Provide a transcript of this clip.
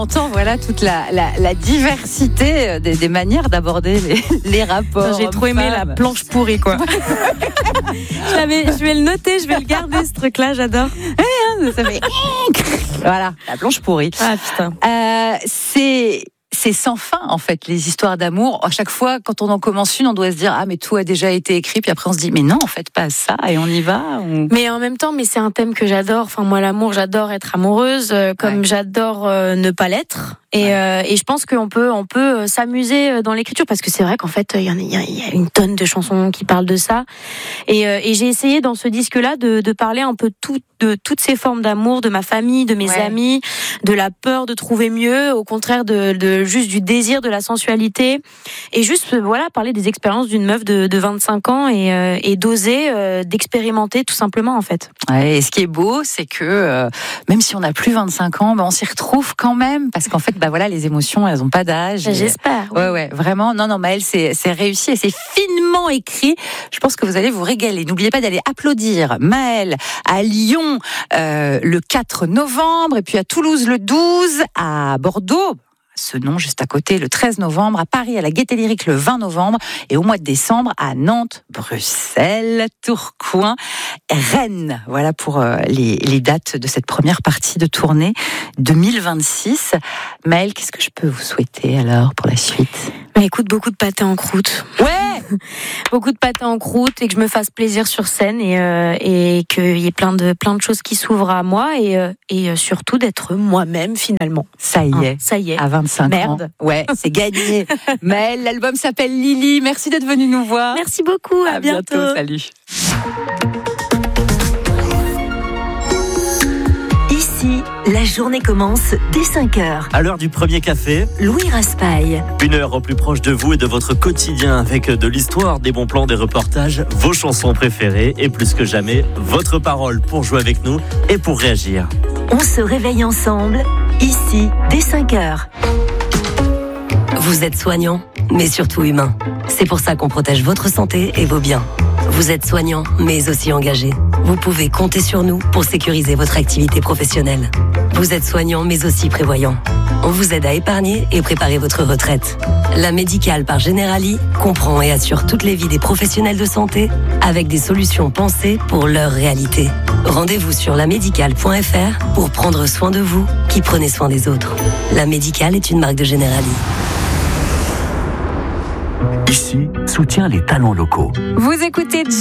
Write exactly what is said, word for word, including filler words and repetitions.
On entend voilà toute la, la, la diversité des, des manières d'aborder les, les rapports. J'ai trop aimé la planche pourrie, quoi. je, l'avais, je vais le noter, je vais le garder, ce truc-là, j'adore. Ça fait... Voilà, la planche pourrie. Ah putain. Euh, c'est... C'est sans fin, en fait, les histoires d'amour. À chaque fois, quand on en commence une, on doit se dire « Ah, mais tout a déjà été écrit », puis après on se dit « Mais non, en fait, pas ça, et on y va. » on... Mais en même temps, mais c'est un thème que j'adore. Enfin, moi, l'amour, j'adore être amoureuse, euh, comme ouais. j'adore euh, ne pas l'être. Et, ouais. euh, et je pense qu'on peut, on peut s'amuser dans l'écriture, parce que c'est vrai qu'en fait, il y, y, y a une tonne de chansons qui parlent de ça. Et, euh, et j'ai essayé dans ce disque-là de, de parler un peu tout, de toutes ces formes d'amour, de ma famille, de mes ouais. amis, de la peur de trouver mieux, au contraire de, de juste du désir, de la sensualité, et juste voilà parler des expériences d'une meuf de, de vingt-cinq ans et, euh, et d'oser, euh, d'expérimenter tout simplement en fait. Ouais, et ce qui est beau, c'est que euh, même si on n'a plus vingt-cinq ans, bah, on s'y retrouve quand même, parce qu'en fait, bah voilà, les émotions, elles n'ont pas d'âge. Et... J'espère. Oui. Ouais, ouais, vraiment. Non, non, Maëlle, c'est, c'est réussi et c'est finement écrit. Je pense que vous allez vous régaler. N'oubliez pas d'aller applaudir Maëlle à Lyon euh, le quatre novembre, et puis à Toulouse le douze, à Bordeaux. Ce nom juste à côté, le treize novembre, à Paris, à la Gaîté Lyrique le vingt novembre, et au mois de décembre, à Nantes, Bruxelles, Tourcoing, Rennes. Voilà pour euh, les, les dates de cette première partie de tournée deux mille vingt-six. Maëlle, qu'est-ce que je peux vous souhaiter alors pour la suite ? Bah, écoute, beaucoup de pâté en croûte. Ouais. Beaucoup de pâté en croûte, et que je me fasse plaisir sur scène, et, euh, et qu'il y ait plein de, plein de choses qui s'ouvrent à moi, et, euh, et surtout d'être moi-même finalement. Ça y est. Hein, ça y est. À vingt-cinq Merde. ans. Ouais, c'est gagné. Maëlle, l'album s'appelle Lily. Merci d'être venue nous voir. Merci beaucoup. À, à bientôt. bientôt. Salut. Ici, la journée commence dès cinq heures. À l'heure du premier café, Louis Raspail. Une heure au plus proche de vous et de votre quotidien, avec de l'histoire, des bons plans, des reportages, vos chansons préférées et plus que jamais, votre parole pour jouer avec nous et pour réagir. On se réveille ensemble, ici, dès cinq heures. Vous êtes soignant, mais surtout humain. C'est pour ça qu'on protège votre santé et vos biens. Vous êtes soignant, mais aussi engagé. Vous pouvez compter sur nous pour sécuriser votre activité professionnelle. Vous êtes soignant, mais aussi prévoyant. On vous aide à épargner et préparer votre retraite. La Médicale par Generali comprend et assure toutes les vies des professionnels de santé avec des solutions pensées pour leur réalité. Rendez-vous sur la médicale point f r pour prendre soin de vous qui prenez soin des autres. La Médicale est une marque de Generali. Ici, soutient les talents locaux. Vous écoutez